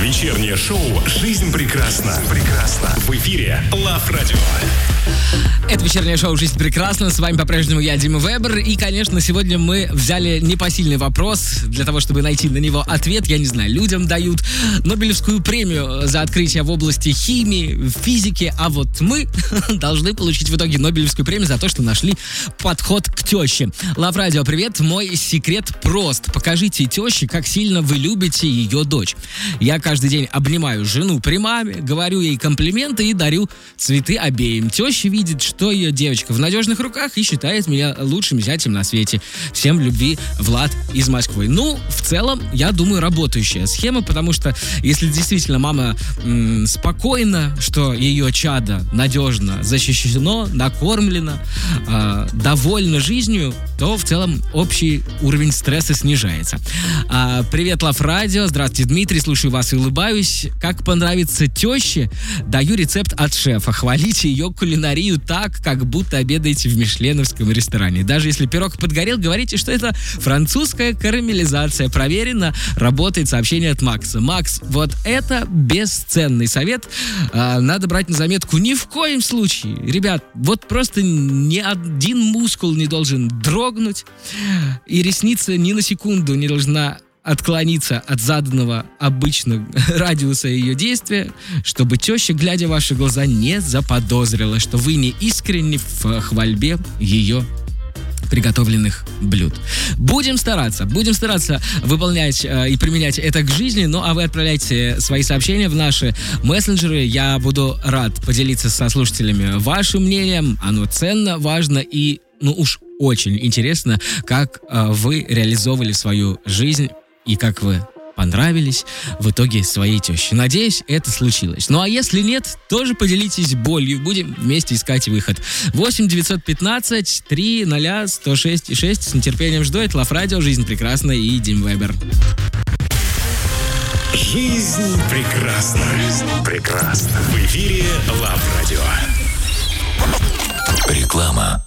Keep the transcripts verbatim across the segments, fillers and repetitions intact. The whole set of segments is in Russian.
Вечернее шоу «Жизнь прекрасна». Прекрасна. В эфире Лав Радио. Это вечернее шоу «Жизнь прекрасна». С вами по-прежнему я, Дима Вебер. И, конечно, сегодня мы взяли непосильный вопрос для того, чтобы найти на него ответ. Я не знаю, людям дают Нобелевскую премию за открытие в области химии, физики, а вот мы должны получить в итоге Нобелевскую премию за то, что нашли подход к теще. Лав Радио, привет. Мой секрет прост. Покажите теще, как сильно вы любите ее дочь. Я каждый день обнимаю жену при маме, говорю ей комплименты и дарю цветы обеим. Теща видит, что ее девочка в надежных руках и считает меня лучшим зятем на свете. Всем любви, Влад из Москвы. Ну, в целом, я думаю, работающая схема, потому что если действительно мама м- спокойна, что ее чадо надежно защищено, накормлено, э- довольна жизнью, то в целом общий уровень стресса снижается. А, привет, Лав Радио. Здравствуйте, Дмитрий. Слушаю вас и улыбаюсь. Как понравится теще, даю рецепт от шефа. Хвалите ее кулинарию так, как будто обедаете в мишленовском ресторане. Даже если пирог подгорел, говорите, что это французская карамелизация. Проверено, работает сообщение от Макса. Макс, вот это бесценный совет. А, надо брать на заметку ни в коем случае. Ребят, вот просто ни один мускул не должен дрогнуть, и ресница ни на секунду не должна отклониться от заданного обычно радиуса ее действия, чтобы теща, глядя в ваши глаза, не заподозрила, что вы не искренни в хвальбе ее приготовленных блюд. Будем стараться, будем стараться выполнять э, и применять это к жизни. Ну, а вы отправляйте свои сообщения в наши мессенджеры. Я буду рад поделиться со слушателями вашим мнением. Оно ценно, важно и, ну уж очень интересно, как э, вы реализовывали свою жизнь и как вы понравились в итоге своей теще. Надеюсь, это случилось. Ну а если нет, тоже поделитесь болью. Будем вместе искать выход. восемь девятьсот пятнадцать три ноль сто шесть шесть. С нетерпением жду. Это Лав Радио. Жизнь прекрасна и Дим Вебер. Жизнь прекрасна. Жизнь прекрасна. В эфире Лав Радио. Реклама.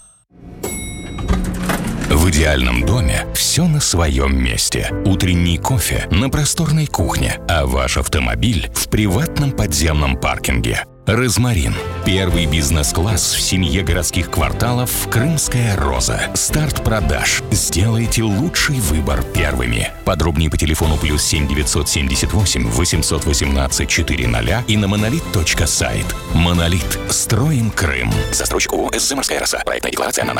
В идеальном доме все на своем месте. Утренний кофе на просторной кухне, а ваш автомобиль в приватном подземном паркинге. Розмарин. Первый бизнес-класс в семье городских кварталов «Крымская роза». Старт продаж. Сделайте лучший выбор первыми. Подробнее по телефону плюс семь девятьсот семьдесят восемь восемьсот восемнадцать четыреста и на монолит точка сайт. Монолит. Строим Крым. Застройщик ООО «СЗ Морская роса». Проектная декларация на